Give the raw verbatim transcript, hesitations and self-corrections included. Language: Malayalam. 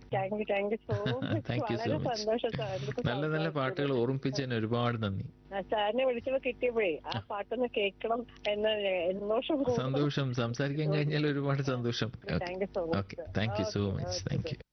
Thank you thank you so much. Thank you so വളരെ മച്ച്. സന്തോഷം സാറിന്റെ നല്ല നല്ല പാട്ടുകൾ ഓർമ്മിപ്പിച്ചതിന് ഒരുപാട് നന്ദി. സാറിനെ വിളിച്ചപ്പോ കിട്ടിയപ്പോഴേ ആ പാട്ടൊന്ന് കേൾക്കണം എന്ന സന്തോഷം. സന്തോഷം. സംസാരിക്കാൻ കഴിഞ്ഞാൽ ഒരുപാട് സന്തോഷം. Thank you so much. Okay, thank you so much. Thank you.